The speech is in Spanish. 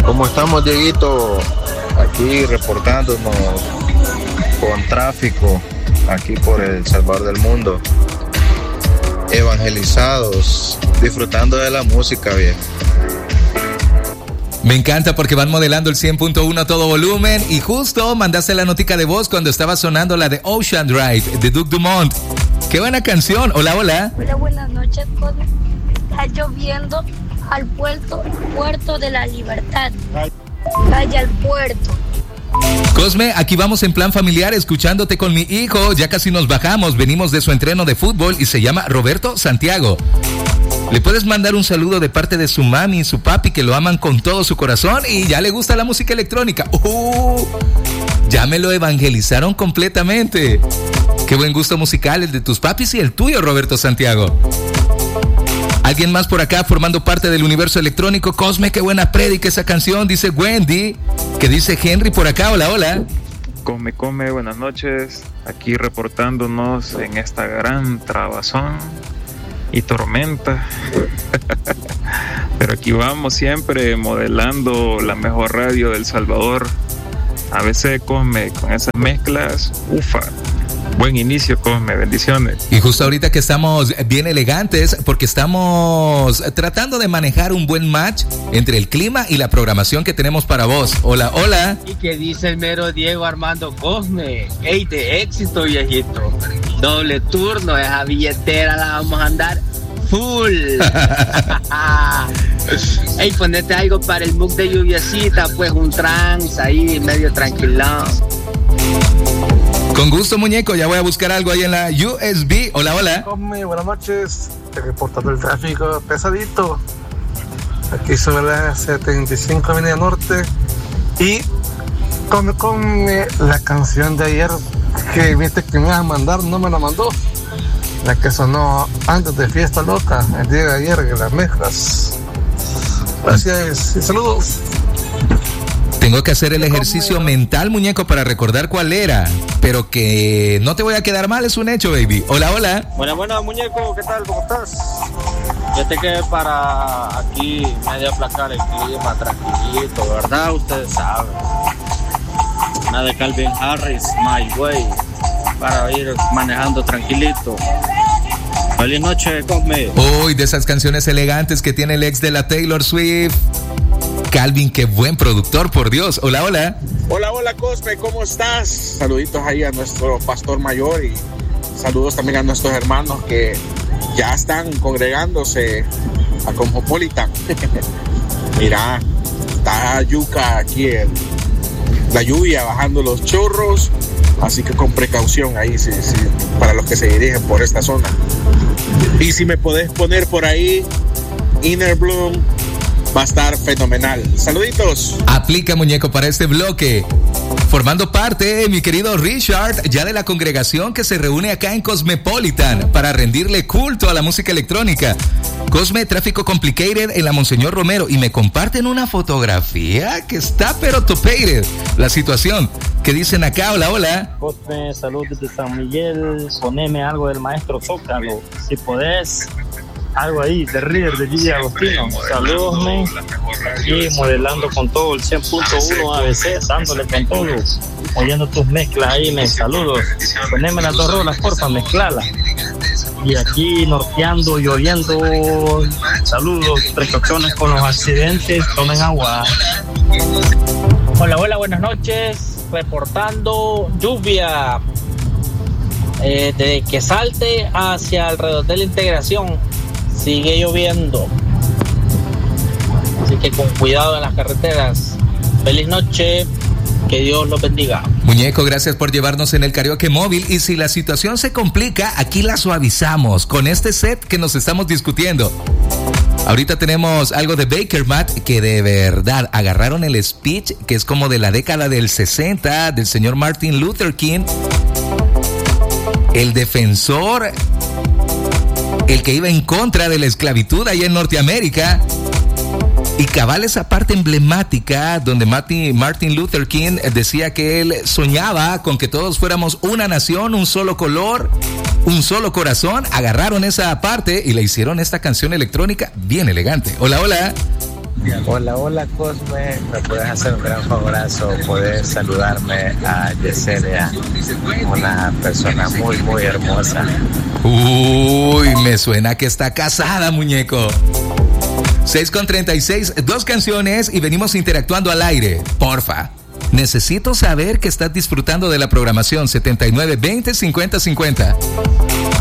¿Cómo estamos, Dieguito? Aquí reportándonos con tráfico aquí por El Salvador del Mundo. Evangelizados, disfrutando de la música, bien. Me encanta porque van modelando el 100.1 a todo volumen y justo mandaste la notica de voz cuando estaba sonando la de Ocean Drive de Duke Dumont. ¡Qué buena canción! Hola, hola. Hola, buenas noches, Cosme. Está lloviendo al puerto de la Libertad. Vaya al puerto. Cosme, aquí vamos en plan familiar escuchándote con mi hijo. Ya casi nos bajamos, venimos de su entreno de fútbol y se llama Roberto Santiago. Le puedes mandar un saludo de parte de su mami y su papi que lo aman con todo su corazón y ya le gusta la música electrónica. Ya me lo evangelizaron completamente. Qué buen gusto musical el de tus papis y el tuyo, Roberto Santiago. Alguien más por acá formando parte del universo electrónico. Cosme, qué buena prédica esa canción, dice Wendy. ¿Qué dice Henry por acá? Hola, hola. Come, buenas noches. Aquí reportándonos en esta gran trabazón y tormenta. Pero aquí vamos siempre modelando la mejor radio del Salvador. A veces Cosme con esas mezclas, ufa. Buen inicio, Cosme, bendiciones. Y justo ahorita que estamos bien elegantes, porque estamos tratando de manejar un buen match entre el clima y la programación que tenemos para vos. Hola, hola. ¿Y qué dice el mero Diego Armando Cosme? ¡Ey, de éxito, viejito! Doble turno, esa billetera la vamos a andar full. Ey, ponete algo para el mood de lluviacita, pues un trance ahí, medio tranquilón. Con gusto, muñeco, ya voy a buscar algo ahí en la USB. Hola, hola. Buenas noches, reportando el tráfico pesadito. Aquí sobre la 75 Avenida Norte. Y con la canción de ayer que viste que me ibas a mandar, no me la mandó. La que sonó antes de Fiesta Loca, el día de ayer, que las mezclas. Gracias y saludos. Tengo que hacer el ejercicio mental, muñeco, para recordar cuál era. Pero que no te voy a quedar mal, es un hecho, baby. Hola, hola. Buenas, muñeco, ¿qué tal? ¿Cómo estás? Ya te quedé para aquí medio aplacar el clima, tranquilito, ¿verdad? Ustedes saben. Una de Calvin Harris, My Way, para ir manejando tranquilito. Feliz noche, Cosme. Uy, de esas canciones elegantes que tiene el ex de la Taylor Swift. Calvin, qué buen productor, por Dios. Hola, hola. Hola, Cosme, ¿cómo estás? Saluditos ahí a nuestro pastor mayor y saludos también a nuestros hermanos que ya están congregándose a Cosmopolitan. Mira, está yuca aquí, la lluvia bajando los chorros, así que con precaución ahí sí, para los que se dirigen por esta zona. Y si me podés poner por ahí Inner Bloom, va a estar fenomenal. Saluditos. Aplica, muñeco, para este bloque. Formando parte, mi querido Richard, ya de la congregación que se reúne acá en Cosmopolitan para rendirle culto a la música electrónica. Cosme, Tráfico Complicated en la Monseñor Romero. Y me comparten una fotografía que está pero topated. La situación. ¿Qué dicen acá? Hola, hola. Cosme, saludos desde San Miguel. Poneme algo del maestro Zócalo. Si podés. Algo ahí de River de Gigi Agostino. Saludos, men. Aquí modelando con todo el 100.1 ABC, dándole con todo, oyendo tus mezclas ahí, men. Saludos. Poneme las dos rolas, porfa, mezclalas. Y aquí norteando, lloviendo. Saludos, precauciones con los accidentes, tomen agua. Hola, buenas noches. Reportando lluvia. De que salte hacia alrededor de la integración. Sigue lloviendo, así que con cuidado en las carreteras. Feliz noche, que Dios los bendiga. Muñeco, gracias por llevarnos en el karaoke móvil. Y si la situación se complica, aquí la suavizamos con este set que nos estamos discutiendo. Ahorita tenemos algo de Baker Matt, que de verdad agarraron el speech que es como de la década del 60 del señor Martin Luther King, el defensor, el que iba en contra de la esclavitud allá en Norteamérica. Y cabal esa parte emblemática donde Martin Luther King decía que él soñaba con que todos fuéramos una nación, un solo color, un solo corazón. Agarraron esa parte y le hicieron esta canción electrónica bien elegante. Hola, hola. Hola Cosme, me puedes hacer un gran favorazo, poder saludarme a Yesenia, una persona muy hermosa. Uy, me suena que está casada, muñeco. 6:36, 2 canciones y venimos interactuando al aire. Porfa, necesito saber que estás disfrutando de la programación 79 20 50 50.